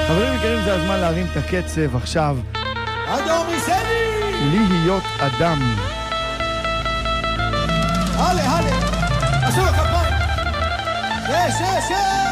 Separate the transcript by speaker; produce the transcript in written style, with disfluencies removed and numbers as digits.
Speaker 1: חברים יקרים, זה הזמן להרים את הקצב עכשיו.
Speaker 2: אדום מסני!
Speaker 1: להיות אדם.
Speaker 2: הלאה, הלאה! עשו לך פעם! יש!